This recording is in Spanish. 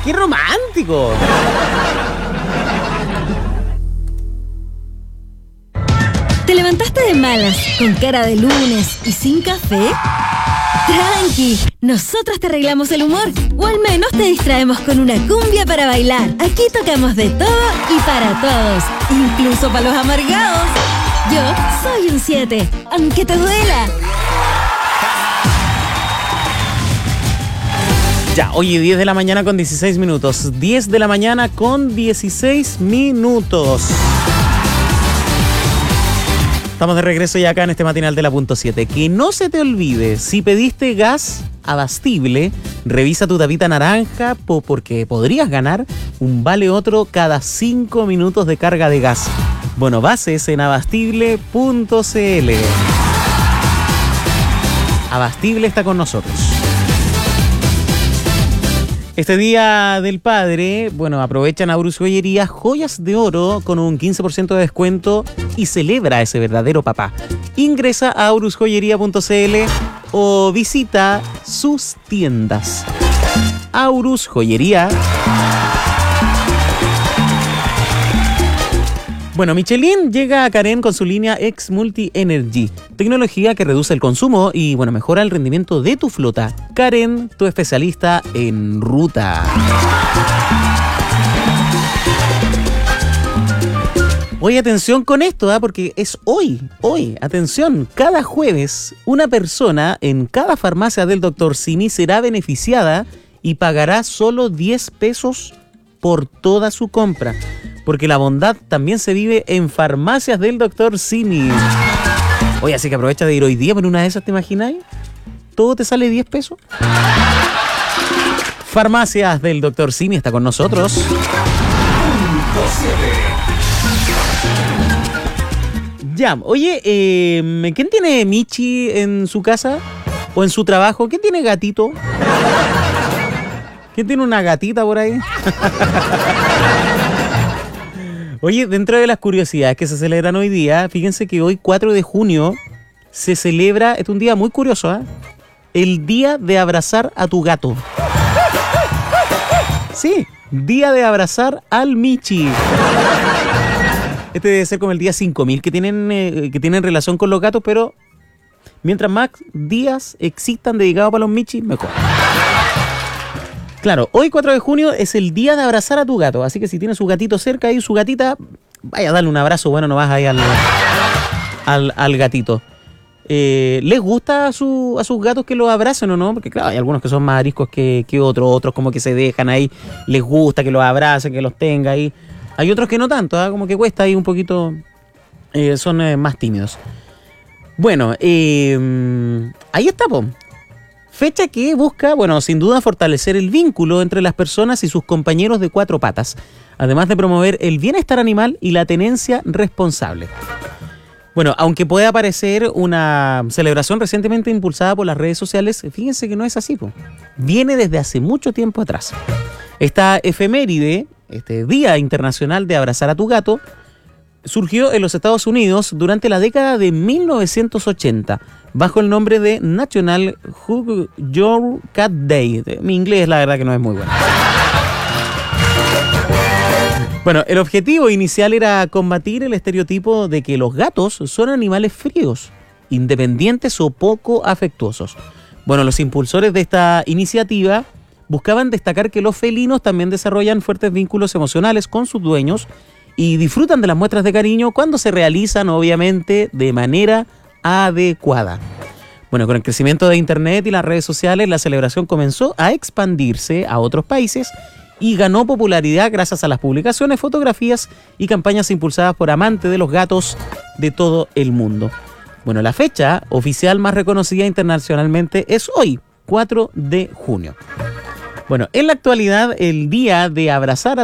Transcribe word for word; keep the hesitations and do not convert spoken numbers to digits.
¡Qué romántico! ¿Te levantaste de malas, con cara de lunes y sin café? Tranqui, nosotros te arreglamos el humor, o al menos te distraemos con una cumbia para bailar. Aquí tocamos de todo y para todos, incluso para los amargados. Yo soy un siete, aunque te duela. Ya, oye, diez de la mañana con dieciséis minutos. diez de la mañana con dieciséis minutos. Estamos de regreso ya acá en este matinal de la punto siete. Que no se te olvide, si pediste gas Abastible, revisa tu tapita naranja po porque podrías ganar un vale otro cada cinco minutos de carga de gas. Bueno, bases en abastible punto cl. Abastible está con nosotros. Este Día del Padre, bueno, aprovechan Aurus Joyería joyas de oro con un quince por ciento de descuento y celebra a ese verdadero papá. Ingresa a aurus joyería punto cl o visita sus tiendas. Aurus Joyería. Bueno, Michelin llega a Karen con su línea X Multi Energy, tecnología que reduce el consumo y, bueno, mejora el rendimiento de tu flota. Karen, tu especialista en ruta. Oye, atención con esto, ¿eh? Porque es hoy, hoy, atención, cada jueves una persona en cada farmacia del doctor Simi será beneficiada y pagará solo diez pesos por toda su compra. Porque la bondad también se vive en farmacias del doctor Simi. Oye, así que aprovecha de ir hoy día por una de esas, ¿te imagináis? Todo te sale diez pesos. Farmacias del doctor Simi está con nosotros. Ya, oye, eh, ¿quién tiene Michi en su casa? ¿O en su trabajo? ¿Quién tiene gatito? ¿Quién tiene una gatita por ahí? Oye, dentro de las curiosidades que se celebran hoy día, fíjense que hoy, cuatro de junio, se celebra, es un día muy curioso, ¿eh? El día de abrazar a tu gato. Sí, día de abrazar al Michi. Este debe ser como el día cinco mil que tienen, eh, que tienen relación con los gatos, pero mientras más días existan dedicados para los Michis, mejor. Claro, hoy cuatro de junio es el día de abrazar a tu gato, así que si tienes su gatito cerca y su gatita, vaya a darle un abrazo, bueno, no vas ahí al, al, al gatito. Eh, ¿Les gusta a, su, a sus gatos que los abracen o no? Porque claro, hay algunos que son más ariscos que, que otros, otros como que se dejan ahí, les gusta que los abracen, que los tenga ahí. Hay otros que no tanto, ¿eh? Como que cuesta ahí un poquito, eh, son eh, más tímidos. Bueno, eh, ahí está, po. Fecha que busca, bueno, sin duda fortalecer el vínculo entre las personas y sus compañeros de cuatro patas, además de promover el bienestar animal y la tenencia responsable. Bueno, aunque pueda parecer una celebración recientemente impulsada por las redes sociales, fíjense que no es así, po. Viene desde hace mucho tiempo atrás. Esta efeméride, este Día Internacional de Abrazar a tu Gato, surgió en los Estados Unidos durante la década de mil novecientos ochenta, bajo el nombre de National Hug Your Cat Day. Mi inglés, la verdad, que no es muy bueno. Bueno, el objetivo inicial era combatir el estereotipo de que los gatos son animales fríos, independientes o poco afectuosos. Bueno, los impulsores de esta iniciativa buscaban destacar que los felinos también desarrollan fuertes vínculos emocionales con sus dueños y disfrutan de las muestras de cariño cuando se realizan, obviamente, de manera adecuada. Bueno, con el crecimiento de Internet y las redes sociales, la celebración comenzó a expandirse a otros países y ganó popularidad gracias a las publicaciones, fotografías y campañas impulsadas por amantes de los gatos de todo el mundo. Bueno, la fecha oficial más reconocida internacionalmente es hoy, cuatro de junio. Bueno, en la actualidad, el día de abrazar a